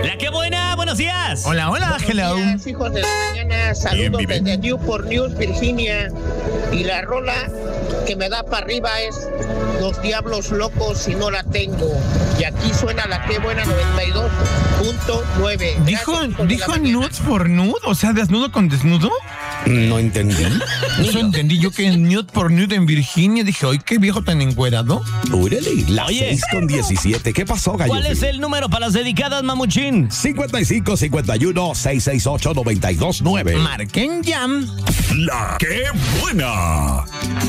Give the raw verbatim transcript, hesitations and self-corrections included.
La que buena, buenos días. Hola, hola, hello. Buenos días, hijos de la mañana, saludos Bien, desde Newport News, Virginia. Y la rola que me da para arriba es Los Diablos Locos si no la tengo. Y aquí suena la que buena noventa y dos punto nueve. ¿Dijo, Gracias, hijos de la dijo mañana. nudes por nude? O sea, desnudo con desnudo. No entendí. Eso entendí yo que nude por nude en Virginia. Dije, oye, qué viejo tan encuerado. Órale, las Oye. seis con diecisiete. ¿Qué pasó, gallo? ¿Cuál es el número para las dedicadas, mamuchín? cincuenta y cinco, cincuenta y uno, seiscientos sesenta y ocho, noventa y dos nueve. Marquen Jam. La que buena.